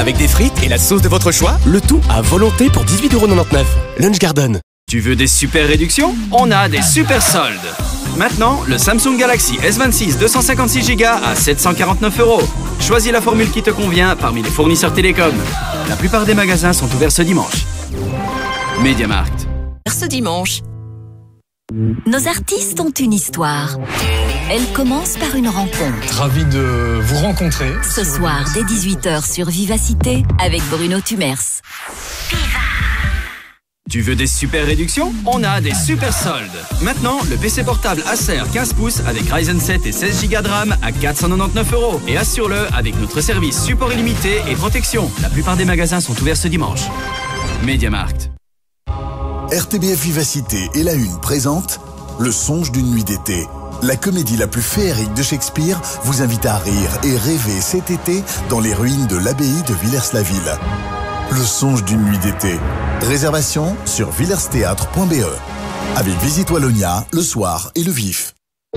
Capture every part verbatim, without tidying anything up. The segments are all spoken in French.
Avec des frites et la sauce de votre choix, le tout à volonté pour dix-huit euros quatre-vingt-dix-neuf. Lunch Garden. Tu veux des super réductions? On a des super soldes. Maintenant, le Samsung Galaxy S vingt-six deux cent cinquante-six giga à sept cent quarante-neuf euros. Choisis la formule qui te convient parmi les fournisseurs télécoms. La plupart des magasins sont ouverts ce dimanche. MediaMarkt. Ce dimanche. Nos artistes ont une histoire. Elle commence par une rencontre. Ravi de vous rencontrer. Ce soir, dès dix-huit heures sur Vivacité, avec Bruno Tumers. Tu veux des super réductions? On a des super soldes. Maintenant, le P C portable Acer quinze pouces avec Ryzen sept et seize giga de RAM à quatre cent quatre-vingt-dix-neuf euros. Et assure-le avec notre service support illimité et protection. La plupart des magasins sont ouverts ce dimanche. MediaMarkt. R T B F Vivacité et La Une présente Le songe d'une nuit d'été. La comédie la plus féerique de Shakespeare vous invite à rire et rêver cet été dans les ruines de l'abbaye de Villers-la-Ville. Le songe d'une nuit d'été. Réservation sur villers théâtre point b e. Avec Visite Wallonia, Le Soir et Le Vif.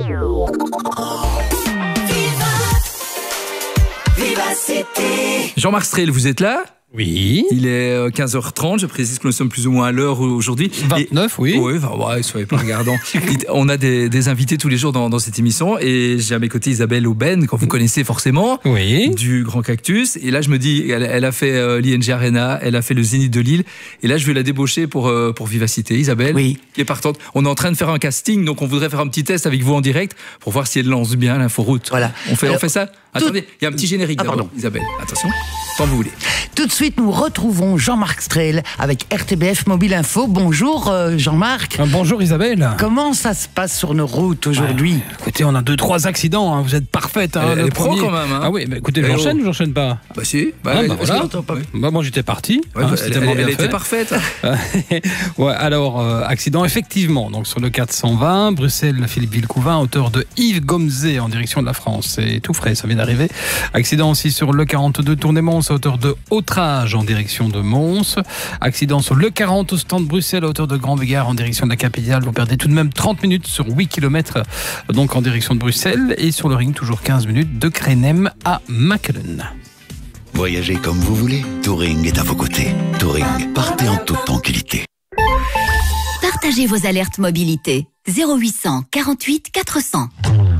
Jean-Marc Strel, vous êtes là? Oui. Il est quinze heures trente, je précise que nous sommes plus ou moins à l'heure aujourd'hui. vingt-neuf, et, oui. Oui, enfin, ouais, soyez pas regardant. On a des, des invités tous les jours dans, dans cette émission et j'ai à mes côtés Isabelle Aubin, que vous connaissez forcément, oui. du Grand Cactus. Et là, je me dis, elle, elle a fait euh, l'I N G Arena, elle a fait le Zénith de Lille. Et là, je vais la débaucher pour, euh, pour Vivacité. Isabelle, oui. qui est partante. On est en train de faire un casting, donc on voudrait faire un petit test avec vous en direct pour voir si elle lance bien l'inforoute. Voilà. On fait, Alors, on fait ça? Attendez, il y a un petit générique ah, d'abord, Isabelle. Attention, quand vous voulez. Tout de suite, nous retrouvons Jean-Marc Strel avec R T B F Mobile Info. Bonjour euh, Jean-Marc. Euh, bonjour Isabelle. Comment ça se passe sur nos routes aujourd'hui? Ouais, écoutez, on a deux, trois accidents, hein. Vous êtes parfaite. Hein, elle, le elle premier. prend quand même. Hein. Ah oui, bah, écoutez, elle j'enchaîne ou j'enchaîne pas? Bah si. Bah, ah, elle, bah, voilà. pas. Ouais. Bah, moi j'étais parti. Ouais, hein, bah, c'était elle, tellement elle, bien elle fait. était parfaite. Ouais, alors, euh, accident effectivement. Donc sur le quatre cent vingt, Bruxelles-Philippe-Villecouvin, hauteur de Yves Gomzé en direction de la France. C'est tout frais, ça vient d'arriver. Accident aussi sur le quarante-deux, Tournai-Mons à hauteur de Autrage en direction de Mons. Accident sur le quarante au stand de Bruxelles à hauteur de Grand-Bégard en direction de la capitale. Vous perdez tout de même trente minutes sur huit kilomètres donc en direction de Bruxelles. Et sur le ring, toujours quinze minutes de Crenem à Machelen. Voyagez comme vous voulez, Touring est à vos côtés. Touring, partez en toute tranquillité. Partagez vos alertes mobilité. zéro huit cent quarante-huit quatre cents.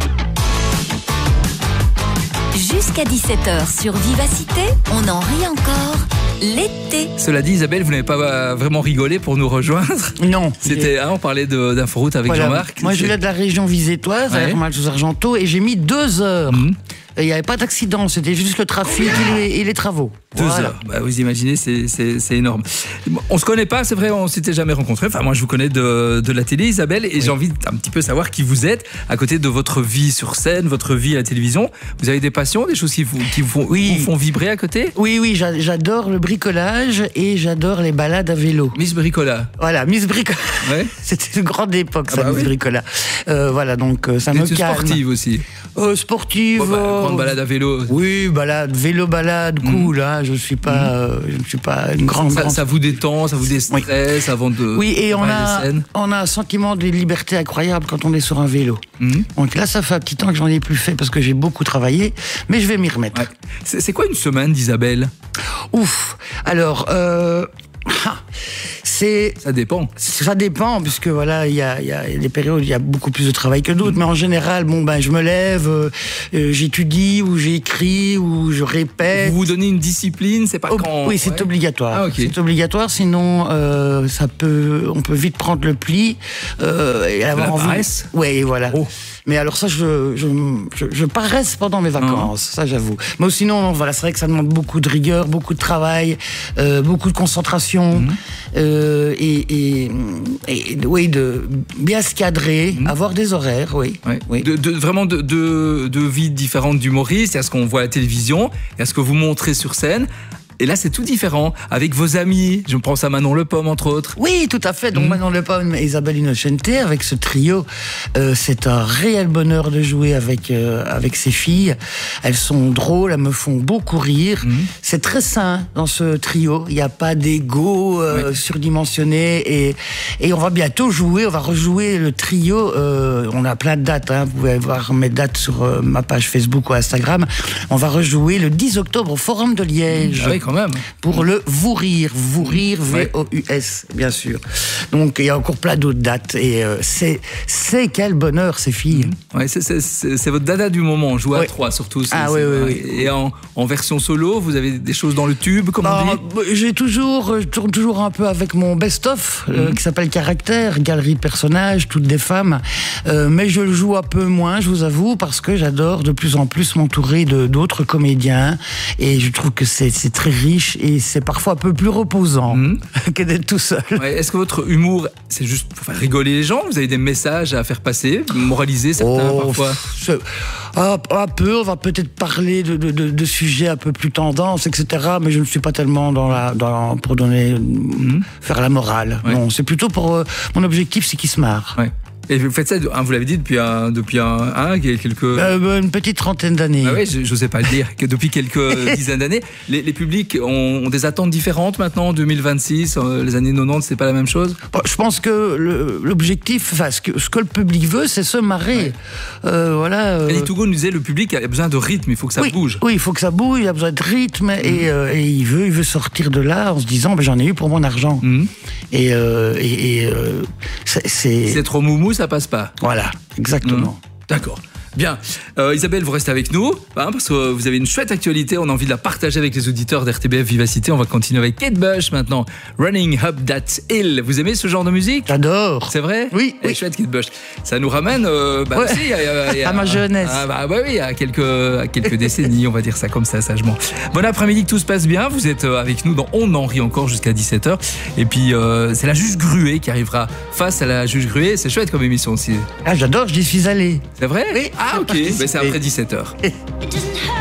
Jusqu'à dix-sept heures sur Vivacité, on en rit encore. L'été. Cela dit, Isabelle, vous n'avez pas vraiment rigolé pour nous rejoindre? Non. C'était, hein, on parlait de, d'inforoute avec voilà. Jean-Marc. Moi, je viens de la région visétoise, ouais. à Hermal-sous-Argenteau, et j'ai mis deux heures. Mmh. Il n'y avait pas d'accident, c'était juste le trafic et les, et les travaux. Deux voilà. heures. Bah, vous imaginez, c'est, c'est, c'est énorme. On se connaît pas, c'est vrai, on s'était jamais rencontrés. Enfin, moi, je vous connais de, de la télé, Isabelle, et oui. J'ai envie un petit peu savoir qui vous êtes à côté de votre vie sur scène, votre vie à la télévision. Vous avez des passions, des choses qui vous, qui vous, font, oui. vous font vibrer à côté? Oui, oui, j'adore le bricolage et j'adore les balades à vélo. Miss Bricola. Voilà, Miss Bricola. Ouais. C'était une grande époque, ça, ah bah Miss oui. Bricola. Euh, voilà, donc ça me calme. Sportive aussi. Euh, sportive. Bon, bah, grande balade à vélo. Oui, balade, vélo balade, cool. Mmh. Hein, je suis pas, mmh. euh, je ne suis pas une grande. Ça, grande... ça vous détend, ça vous déstresse oui. avant de. Oui, et on a, on a un sentiment de liberté incroyable quand on est sur un vélo. Mmh. Donc là, ça fait un petit temps que j'en ai plus fait parce que j'ai beaucoup travaillé, mais je vais m'y remettre. Ouais. C'est, c'est quoi une semaine d'Isabelle? Ouf. Alors. Euh... C'est, ça dépend. Ça dépend, puisque voilà, il y a, y a des périodes où il y a beaucoup plus de travail que d'autres, mmh. mais en général, bon ben, je me lève, euh, j'étudie, ou j'écris, ou je répète. Vous vous donnez une discipline, c'est pas oh, quand. Oui, c'est ouais. obligatoire. Ah, okay. C'est obligatoire, sinon euh, ça peut, on peut vite prendre le pli euh, et avoir la envie. Paresse. Oui, voilà. Oh. Mais alors ça, je, je, je, je paresse pendant mes vacances, mmh. ça j'avoue. Mais sinon, voilà, c'est vrai que ça demande beaucoup de rigueur, beaucoup de travail, euh, beaucoup de concentration, mmh. euh, et, et, et oui, de bien se cadrer, mmh. avoir des horaires, oui. Ouais. oui. De, de, vraiment de, de, de vies différentes d'humoristes, il y a ce qu'on voit à la télévision, il y a ce que vous montrez sur scène. Et là, c'est tout différent. Avec vos amis, je pense à Manon Le Pomme, entre autres. Oui, tout à fait. Donc, mmh. Manon Le Pomme et Isabelle Innocente, avec ce trio, euh, c'est un réel bonheur de jouer avec, euh, avec ces filles. Elles sont drôles, elles me font beaucoup rire. Mmh. C'est très sain dans ce trio. Il n'y a pas d'ego euh, oui. surdimensionné. Et, et on va bientôt jouer, on va rejouer le trio. Euh, on a plein de dates. Hein. Vous pouvez voir mes dates sur euh, ma page Facebook ou Instagram. On va rejouer le dix octobre au Forum de Liège. Mmh. Ah oui, quand même. Pour le Vous Rire, Vous Rire, V O U S, bien sûr. Donc il y a encore plein d'autres dates et euh, c'est c'est quel bonheur ces filles. Mmh. Ouais, c'est, c'est, c'est, c'est votre dada du moment, jouer ouais. à trois surtout. C'est, ah c'est, oui, oui, oui. Et en, en version solo, vous avez des choses dans le tube, comme on dit. Oh, j'ai toujours, je tourne toujours un peu avec mon best-of mmh. euh, qui s'appelle Caractère, galerie de personnages, toutes des femmes. Euh, mais je le joue un peu moins, je vous avoue, parce que j'adore de plus en plus m'entourer de d'autres comédiens et je trouve que c'est c'est très riche et c'est parfois un peu plus reposant mmh. que d'être tout seul. Ouais, est-ce que votre humour, c'est juste pour faire rigoler les gens? Vous avez des messages à faire passer, moraliser certains oh, parfois? Un, un peu, on va peut-être parler de, de, de, de sujets un peu plus tendance, et cetera. Mais je ne suis pas tellement dans la, dans, pour donner, mmh. faire la morale. Ouais. Non, c'est plutôt pour euh, mon objectif, c'est qu'ils se marrent. Ouais. Et vous faites ça, vous l'avez dit, depuis un, depuis un, un quelques... Euh, une petite trentaine d'années. Ah oui, je n'osais pas le dire, que depuis quelques dizaines d'années. Les, les publics ont, ont des attentes différentes maintenant, en deux mille vingt-six, euh, les années quatre-vingt-dix, c'est pas la même chose? Bon, je pense que le, l'objectif, enfin, ce que, ce que le public veut, c'est se marrer. Ouais. Euh, voilà. Euh... Annie Tougault nous disait, le public a besoin de rythme, il faut que ça oui, bouge. Oui, il faut que ça bouge, il a besoin de rythme, mmh. et, euh, et il, veut, il veut sortir de là en se disant, ben, j'en ai eu pour mon argent. Mmh. Et, euh, et, et euh, c'est, c'est... c'est trop moumou, ça passe pas. Voilà. Exactement. Mmh. D'accord. Bien. Euh, Isabelle, vous restez avec nous, hein, parce que vous avez une chouette actualité. On a envie de la partager avec les auditeurs d'R T B F Vivacité. On va continuer avec Kate Bush maintenant. Running Up That Hill. Vous aimez ce genre de musique? J'adore. C'est vrai? Oui. Elle est oui. chouette, Kate Bush. Ça nous ramène euh, bah, ouais. aussi, à, à, à, à ma jeunesse. À, bah, bah, oui, à quelques, à quelques décennies, on va dire ça comme ça, sagement. Bon après-midi, que tout se passe bien. Vous êtes avec nous dans On en rit encore jusqu'à dix-sept heures. Et puis, euh, c'est la juge Gruet qui arrivera face à la juge Gruet. C'est chouette comme émission aussi. Ah, j'adore, j'y suis allé. C'est vrai? Oui. Ah, ok. Ben, c'est après dix-sept heures.